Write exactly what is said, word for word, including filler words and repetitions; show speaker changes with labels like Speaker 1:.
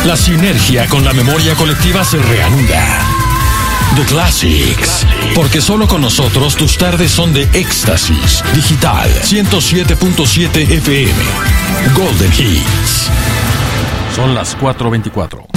Speaker 1: La sinergia con la memoria colectiva se reanuda. The Classics. Porque solo con nosotros tus tardes son de éxtasis. Digital ciento siete punto siete F M. Golden Hits. Son las cuatro veinticuatro.